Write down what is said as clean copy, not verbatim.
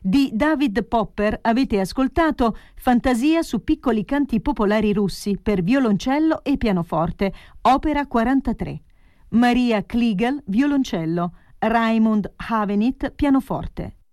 Di David Popper avete ascoltato Fantasia su piccoli canti popolari russi per violoncello e pianoforte, opera 43. Maria Kliegel, violoncello, Raimund Havenit, pianoforte.